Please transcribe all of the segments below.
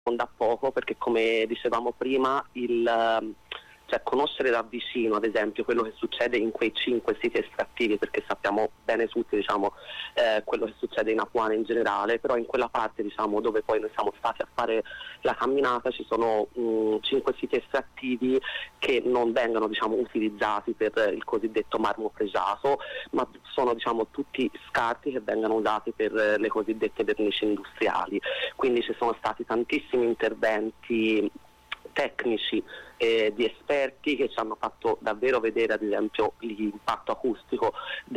da poco, perché come dicevamo prima cioè conoscere da vicino ad esempio quello che succede in quei 5 siti estrattivi, perché sappiamo bene tutti quello che succede in Apuane in generale, però in quella parte dove poi noi siamo stati a fare la camminata ci sono 5 siti estrattivi che non vengono utilizzati per il cosiddetto marmo pregiato, ma sono tutti scarti che vengono usati per le cosiddette vernici industriali. Quindi ci sono stati tantissimi interventi tecnici di esperti che ci hanno fatto davvero vedere ad esempio l'impatto acustico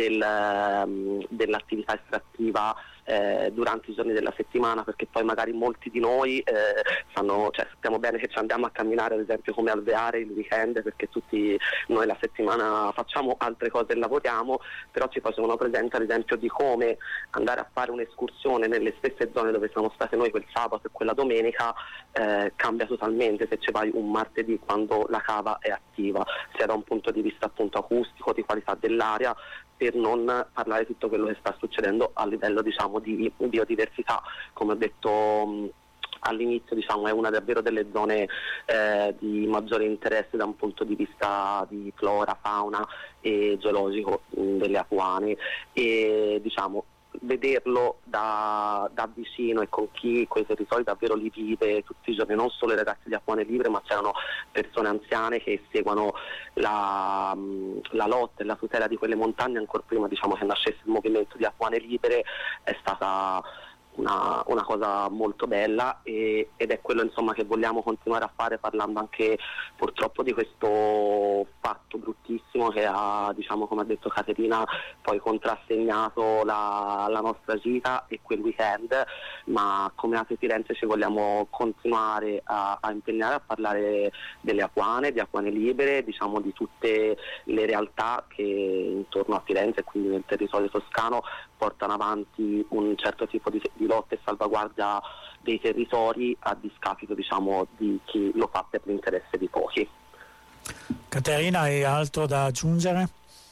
dell'attività estrattiva durante i giorni della settimana, perché poi magari molti di noi sappiamo bene che ci andiamo a camminare ad esempio come alveare il weekend, perché tutti noi la settimana facciamo altre cose e lavoriamo, però ci facevano presente ad esempio di come andare a fare un'escursione nelle stesse zone dove siamo stati noi quel sabato e quella domenica cambia totalmente se ci vai un martedì quando la cava è attiva, sia da un punto di vista appunto acustico, di qualità dell'aria, per non parlare di tutto quello che sta succedendo a livello di biodiversità. Come ho detto all'inizio, è una davvero delle zone di maggiore interesse da un punto di vista di flora, fauna e geologico delle Apuane, e vederlo da vicino e con chi quei territori davvero li vive tutti i giorni, non solo i ragazzi di Apuane Libre, ma c'erano persone anziane che seguono la lotta e la tutela di quelle montagne ancora prima che nascesse il movimento di Apuane Libere. È stata una cosa molto bella ed è quello che vogliamo continuare a fare, parlando anche purtroppo di questo fatto bruttissimo che ha, come ha detto Caterina, poi contrassegnato la nostra gita e quel weekend, ma come Ate Firenze ci vogliamo continuare a impegnare a parlare delle Apuane, di Apuane Libere, di tutte le realtà che intorno a Firenze e quindi nel territorio toscano portano avanti un certo tipo di lotta e salvaguardia dei territori a discapito di chi lo fa per l'interesse di pochi. Caterina, hai altro da aggiungere?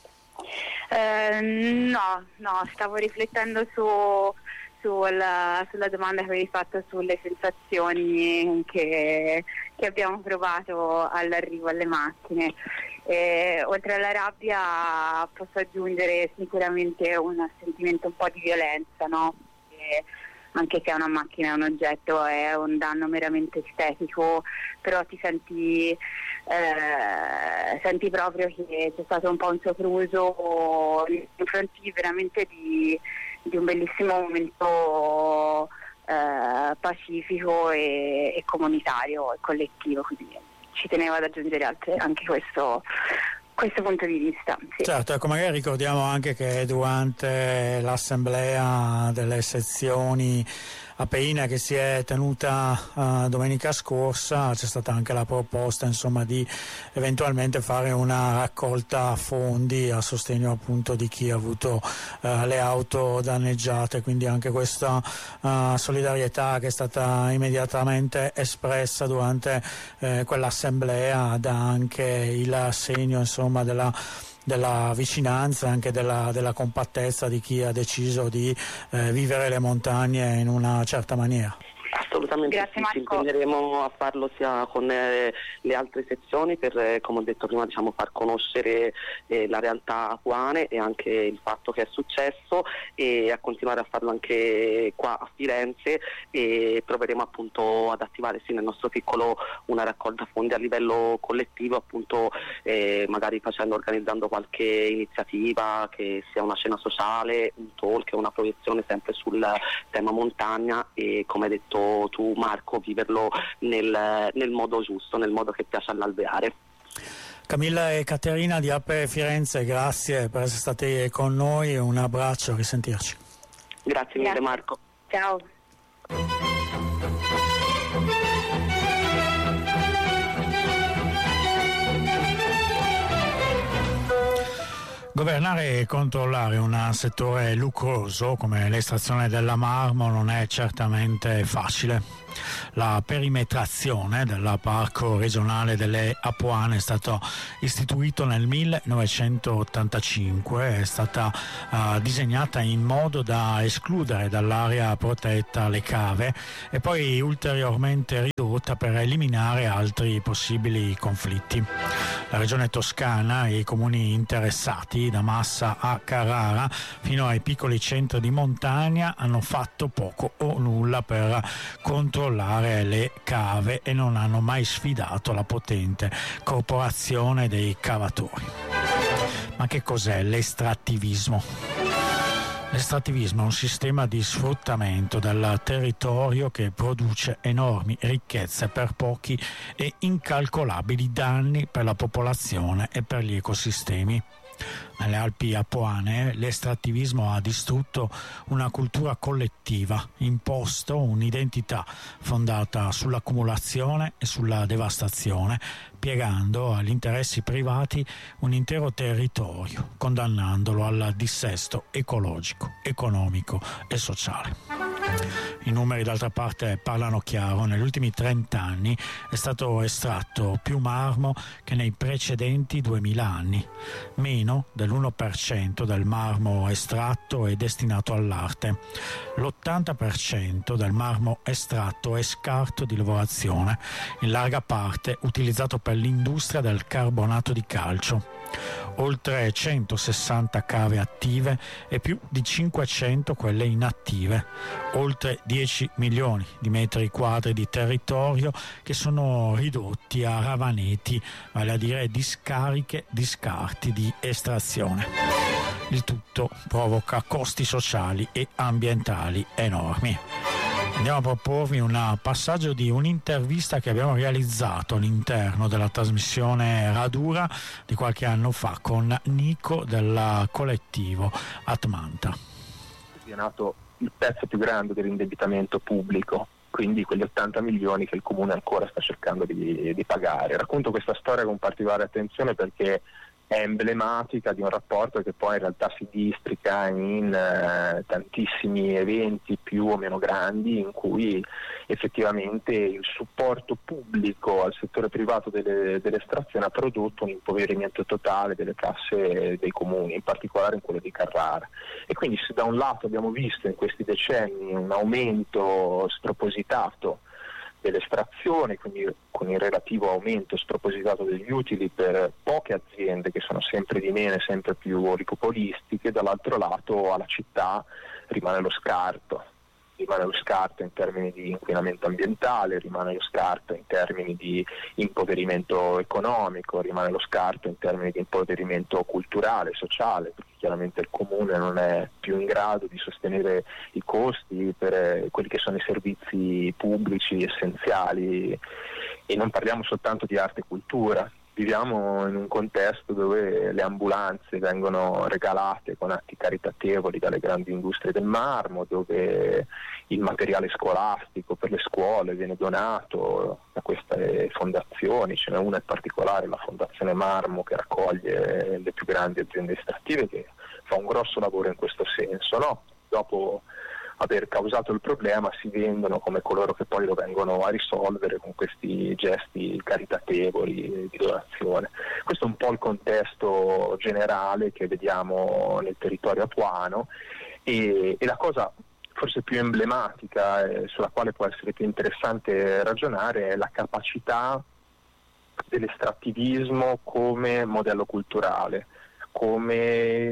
No, stavo riflettendo sulla domanda che avevi fatto sulle sensazioni che abbiamo provato all'arrivo alle macchine. Oltre alla rabbia posso aggiungere sicuramente un sentimento un po' di violenza, no? Anche se una macchina è un oggetto, è un danno meramente estetico, però ti senti proprio che c'è stato un po' un sopruso nei confronti veramente di un bellissimo momento pacifico e comunitario e collettivo, quindi ci tenevo ad aggiungere anche questo punto di vista. Sì. Certo, ecco, magari ricordiamo anche che durante l'assemblea delle sezioni APEINA che si è tenuta domenica scorsa c'è stata anche la proposta di eventualmente fare una raccolta fondi a sostegno appunto di chi ha avuto le auto danneggiate, quindi anche questa solidarietà che è stata immediatamente espressa durante quell'assemblea dà anche il segno della vicinanza, anche della compattezza di chi ha deciso di vivere le montagne in una certa maniera. Assolutamente. Grazie, sì, ci impegneremo a farlo sia con le altre sezioni per, come ho detto prima, far conoscere la realtà apuane e anche il fatto che è successo, e a continuare a farlo anche qua a Firenze, e proveremo appunto ad attivare nel nostro piccolo una raccolta fondi a livello collettivo, appunto magari organizzando qualche iniziativa, che sia una cena sociale, un talk, una proiezione sempre sul tema montagna, e come hai detto tu Marco, viverlo nel modo giusto, nel modo che piace all'alveare. Camilla e Caterina di Ape Firenze, grazie per essere state con noi, un abbraccio, a risentirci. Grazie mille Marco. Ciao. Governare e controllare un settore lucroso come l'estrazione della marmo non è certamente facile. La perimetrazione del Parco regionale delle Apuane è stato istituito nel 1985, è stata disegnata in modo da escludere dall'area protetta le cave e poi ulteriormente ridotta per eliminare altri possibili conflitti. La regione Toscana e i comuni interessati, da Massa a Carrara fino ai piccoli centri di montagna, hanno fatto poco o nulla per controllare le cave e non hanno mai sfidato la potente corporazione dei cavatori. Ma che cos'è l'estrattivismo? L'estrattivismo è un sistema di sfruttamento del territorio che produce enormi ricchezze per pochi e incalcolabili danni per la popolazione e per gli ecosistemi. Nelle Alpi Apuane l'estrattivismo ha distrutto una cultura collettiva, imposto un'identità fondata sull'accumulazione e sulla devastazione, piegando agli interessi privati un intero territorio, condannandolo al dissesto ecologico, economico e sociale. I numeri d'altra parte parlano chiaro: negli ultimi 30 anni è stato estratto più marmo che nei precedenti 2000 anni. Meno dell'1% del marmo estratto è destinato all'arte. L'80% del marmo estratto è scarto di lavorazione, in larga parte utilizzato per l'industria del carbonato di calcio. Oltre 160 cave attive e più di 500 quelle inattive, oltre 10 milioni di metri quadri di territorio che sono ridotti a ravaneti, vale a dire discariche di scarti di estrazione. Il tutto provoca costi sociali e ambientali enormi. Andiamo a proporvi un passaggio di un'intervista che abbiamo realizzato all'interno della trasmissione Radura di qualche anno fa con Nico del collettivo Atmanta. È nato il pezzo più grande dell'indebitamento pubblico, quindi quegli 80 milioni che il comune ancora sta cercando di pagare. Racconto questa storia con particolare attenzione perché è emblematica di un rapporto che poi in realtà si districa in tantissimi eventi più o meno grandi, in cui effettivamente il supporto pubblico al settore privato dell'estrazione ha prodotto un impoverimento totale delle casse dei comuni, in particolare in quello di Carrara. E quindi se da un lato abbiamo visto in questi decenni un aumento spropositato dell'estrazione, quindi con il relativo aumento spropositato degli utili per poche aziende che sono sempre di meno e sempre più oligopolistiche, dall'altro lato alla città rimane lo scarto in termini di inquinamento ambientale, rimane lo scarto in termini di impoverimento economico, rimane lo scarto in termini di impoverimento culturale, sociale, perché chiaramente il comune non è più in grado di sostenere i costi per quelli che sono i servizi pubblici essenziali, e non parliamo soltanto di arte e cultura. Viviamo in un contesto dove le ambulanze vengono regalate con atti caritatevoli dalle grandi industrie del marmo, dove il materiale scolastico per le scuole viene donato da queste fondazioni. Ce n'è una in particolare, la Fondazione Marmo, che raccoglie le più grandi aziende estrattive, che fa un grosso lavoro in questo senso, no? Dopo aver causato il problema si vendono come coloro che poi lo vengono a risolvere con questi gesti caritatevoli di donazione. Questo è un po' il contesto generale che vediamo nel territorio apuano, e la cosa forse più emblematica sulla quale può essere più interessante ragionare è la capacità dell'estrattivismo come modello culturale, come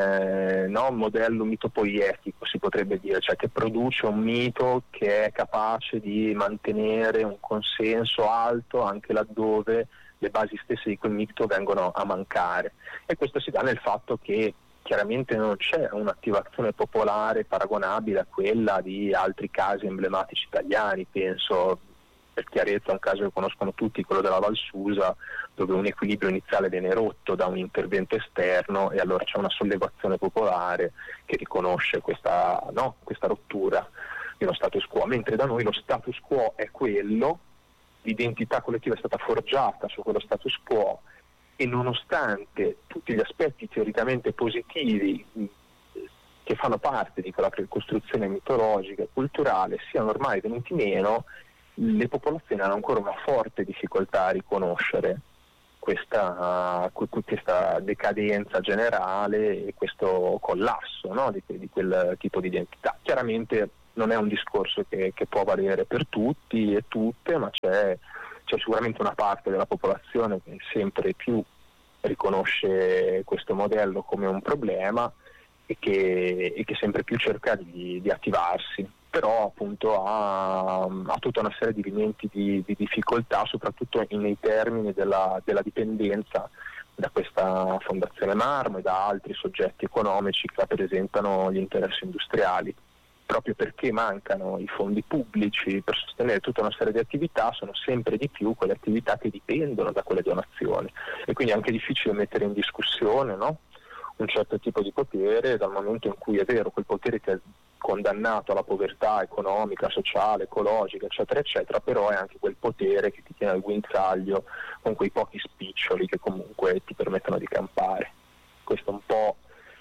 modello mitopoietico, si potrebbe dire, cioè che produce un mito che è capace di mantenere un consenso alto anche laddove le basi stesse di quel mito vengono a mancare. E questo si dà nel fatto che chiaramente non c'è un'attivazione popolare paragonabile a quella di altri casi emblematici italiani. Penso, per chiarezza, un caso che conoscono tutti, quello della Val Susa, dove un equilibrio iniziale viene rotto da un intervento esterno e allora c'è una sollevazione popolare che riconosce questa rottura dello status quo, mentre da noi lo status quo è quello, l'identità collettiva è stata forgiata su quello status quo, e nonostante tutti gli aspetti teoricamente positivi che fanno parte di quella costruzione mitologica e culturale siano ormai venuti meno, le popolazioni hanno ancora una forte difficoltà a riconoscere questa decadenza generale e questo collasso, no, di quel tipo di identità. Chiaramente non è un discorso che può valere per tutti e tutte, ma c'è sicuramente una parte della popolazione che sempre più riconosce questo modello come un problema e che sempre più cerca di attivarsi, però appunto ha tutta una serie di elementi di difficoltà, soprattutto nei termini della dipendenza da questa Fondazione Marmo e da altri soggetti economici che rappresentano gli interessi industriali. Proprio perché mancano i fondi pubblici per sostenere tutta una serie di attività, sono sempre di più quelle attività che dipendono da quelle donazioni, e quindi è anche difficile mettere in discussione, no, un certo tipo di potere, dal momento in cui è vero quel potere che è condannato alla povertà economica, sociale, ecologica, eccetera eccetera, però è anche quel potere che ti tiene al guinzaglio con quei pochi spiccioli che comunque ti permettono di campare. Questo è un po'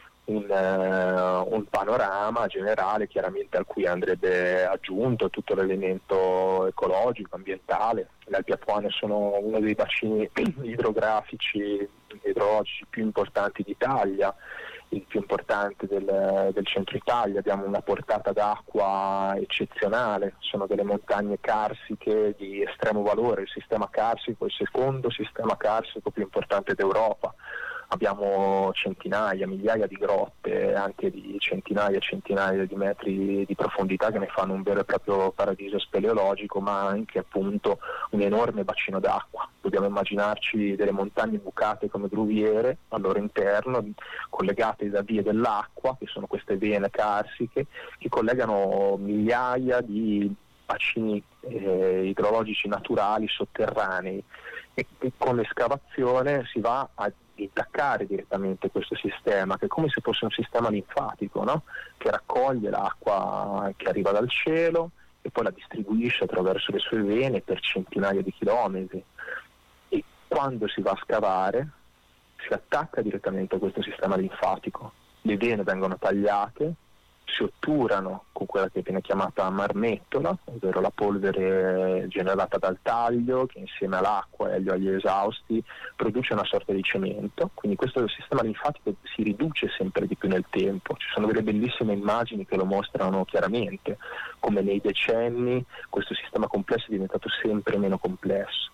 un panorama generale, chiaramente, al cui andrebbe aggiunto tutto l'elemento ecologico, ambientale. Le Alpi Apuane sono uno dei bacini idrografici più importanti d'Italia, il più importante del centro Italia. Abbiamo una portata d'acqua eccezionale, sono delle montagne carsiche di estremo valore, il sistema carsico è il secondo sistema carsico più importante d'Europa. Abbiamo centinaia, migliaia di grotte, anche di centinaia e centinaia di metri di profondità, che ne fanno un vero e proprio paradiso speleologico, ma anche appunto un enorme bacino d'acqua. Dobbiamo immaginarci delle montagne bucate come gruviere al loro interno, collegate da vie dell'acqua, che sono queste vene carsiche, che collegano migliaia di bacini idrologici naturali sotterranei, e con l'escavazione si va a intaccare direttamente questo sistema, che è come se fosse un sistema linfatico, no? Che raccoglie l'acqua che arriva dal cielo e poi la distribuisce attraverso le sue vene per centinaia di chilometri, e quando si va a scavare si attacca direttamente a questo sistema linfatico. Le vene vengono tagliate, si otturano con quella che viene chiamata marmettola, ovvero la polvere generata dal taglio, che insieme all'acqua e agli oli esausti produce una sorta di cemento. Quindi questo sistema linfatico si riduce sempre di più nel tempo. Ci sono delle bellissime immagini che lo mostrano chiaramente, come nei decenni questo sistema complesso è diventato sempre meno complesso.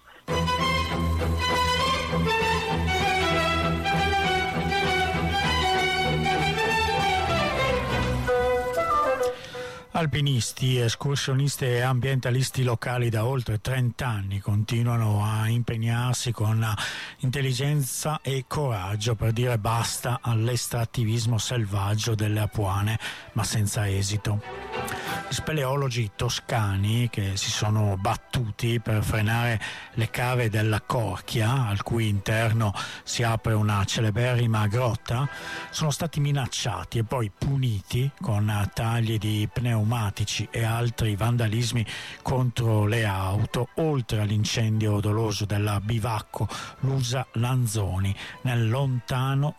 Alpinisti, escursionisti e ambientalisti locali da oltre 30 anni continuano a impegnarsi con intelligenza e coraggio per dire basta all'estrattivismo selvaggio delle Apuane, ma senza esito. Gli speleologi toscani, che si sono battuti per frenare le cave della Corchia, al cui interno si apre una celeberrima grotta, sono stati minacciati e poi puniti con tagli di pneumatici e altri vandalismi contro le auto, oltre all'incendio doloso del bivacco Lusa Lanzoni nel lontano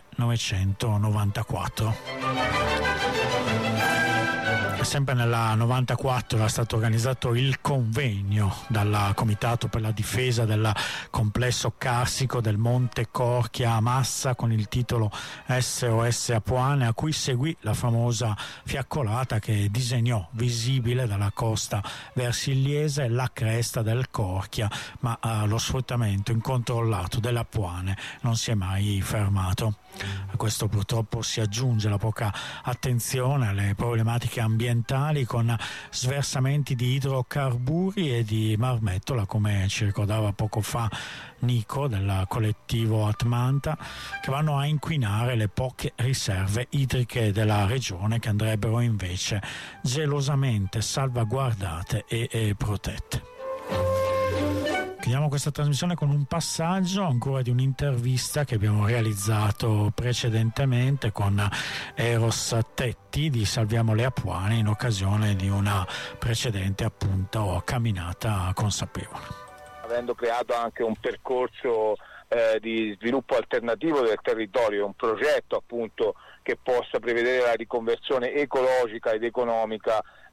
1994. Sempre nella 94 era stato organizzato il convegno dal Comitato per la difesa del complesso carsico del Monte Corchia a Massa, con il titolo SOS Apuane, a cui seguì la famosa fiaccolata che disegnò visibile dalla costa versigliese la cresta del Corchia, ma lo sfruttamento incontrollato delle Apuane non si è mai fermato. A questo purtroppo si aggiunge la poca attenzione alle problematiche ambientali, con sversamenti di idrocarburi e di marmettola, come ci ricordava poco fa Nico del collettivo Atmanta, che vanno a inquinare le poche riserve idriche della regione, che andrebbero invece gelosamente salvaguardate e protette. Chiudiamo questa trasmissione con un passaggio ancora di un'intervista che abbiamo realizzato precedentemente con Eros Tetti di Salviamo le Apuane, in occasione di una precedente appunto camminata consapevole. Avendo creato anche un percorso di sviluppo alternativo del territorio, un progetto appunto che possa prevedere la riconversione ecologica ed economica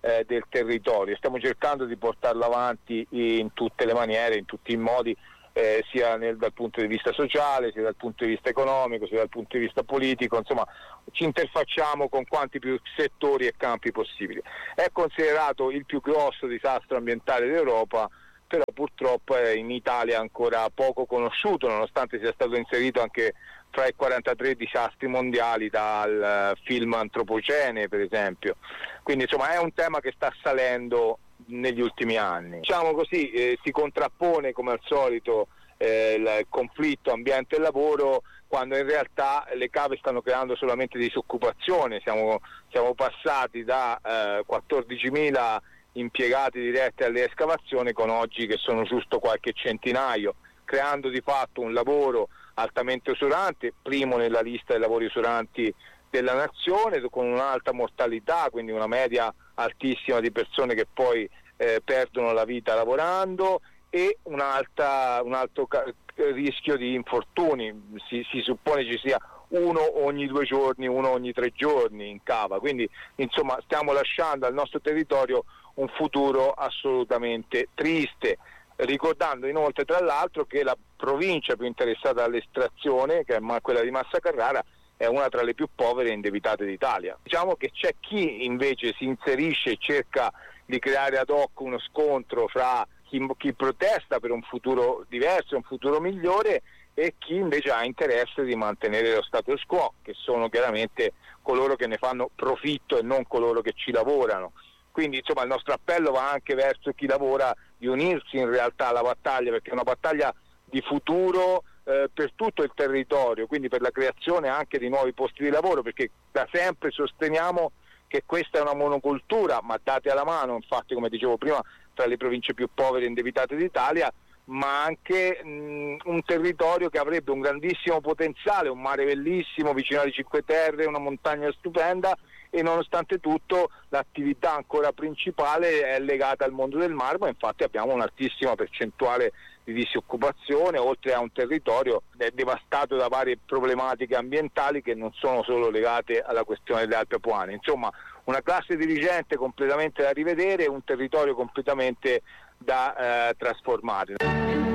del territorio. Stiamo cercando di portarlo avanti in tutte le maniere, in tutti i modi, sia dal punto di vista sociale, sia dal punto di vista economico, sia dal punto di vista politico, insomma ci interfacciamo con quanti più settori e campi possibili. È considerato il più grosso disastro ambientale d'Europa, però purtroppo è in Italia ancora poco conosciuto, nonostante sia stato inserito anche fra i 43 disastri mondiali dal film Antropocene, per esempio. Quindi insomma è un tema che sta salendo negli ultimi anni. Diciamo così, si contrappone come al solito il conflitto ambiente e lavoro, quando in realtà le cave stanno creando solamente disoccupazione. Siamo passati da 14.000 impiegati diretti alle escavazioni con oggi che sono giusto qualche centinaio, creando di fatto un lavoro altamente usurante, primo nella lista dei lavori usuranti della nazione, con un'alta mortalità, quindi una media altissima di persone che poi perdono la vita lavorando, e un alto rischio di infortuni. Si suppone ci sia uno ogni 2 giorni, uno ogni 3 giorni in cava, quindi insomma stiamo lasciando al nostro territorio un futuro assolutamente triste, ricordando inoltre tra l'altro che la provincia più interessata all'estrazione, che è quella di Massa Carrara, è una tra le più povere e indebitate d'Italia. Diciamo che c'è chi invece si inserisce e cerca di creare ad hoc uno scontro fra chi protesta per un futuro diverso, un futuro migliore, e chi invece ha interesse di mantenere lo status quo, che sono chiaramente coloro che ne fanno profitto e non coloro che ci lavorano. Quindi insomma il nostro appello va anche verso chi lavora di unirsi in realtà alla battaglia, perché è una battaglia di futuro per tutto il territorio, quindi per la creazione anche di nuovi posti di lavoro, perché da sempre sosteniamo che questa è una monocultura, ma date alla mano, infatti come dicevo prima, tra le province più povere e indebitate d'Italia, ma anche un territorio che avrebbe un grandissimo potenziale, un mare bellissimo vicino alle Cinque Terre, una montagna stupenda, e nonostante tutto l'attività ancora principale è legata al mondo del marmo. Infatti abbiamo un'altissima percentuale di disoccupazione, oltre a un territorio devastato da varie problematiche ambientali che non sono solo legate alla questione delle Alpi Apuane. Insomma, una classe dirigente completamente da rivedere, un territorio completamente da trasformare.